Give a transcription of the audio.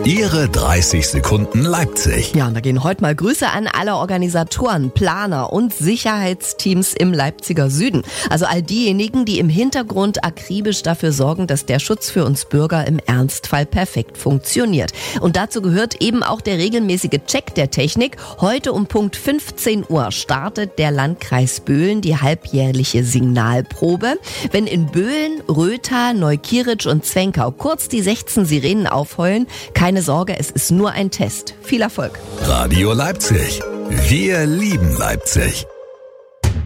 Ihre 30 Sekunden Leipzig. Ja, und da gehen heute mal Grüße an alle Organisatoren, Planer und Sicherheitsteams im Leipziger Süden. Also all diejenigen, die im Hintergrund akribisch dafür sorgen, dass der Schutz für uns Bürger im Ernstfall perfekt funktioniert. Und dazu gehört eben auch der regelmäßige Check der Technik. Heute um Punkt 15 Uhr startet der Landkreis Böhlen die halbjährliche Signalprobe. Wenn in Böhlen, Rötha, Neukirch und Zwenkau kurz die 16 Sirenen aufheulen, keine Sorge, es ist nur ein Test. Viel Erfolg. Radio Leipzig. Wir lieben Leipzig.